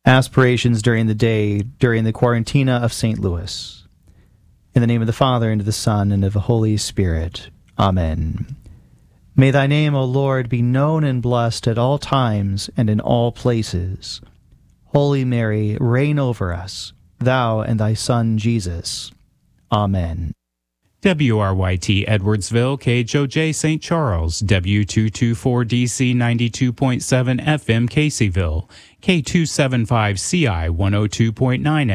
Aspirations during the day, during the Quarantina of St. Louis. In the name of the Father, and of the Son, and of the Holy Spirit. Amen. May thy name, O Lord, be known and blessed at all times and in all places. Holy Mary, reign over us, thou and thy Son Jesus. Amen. WRYT Edwardsville, KHOJ St. Charles, W224DC 92.7 FM Caseyville, K275CI 102.9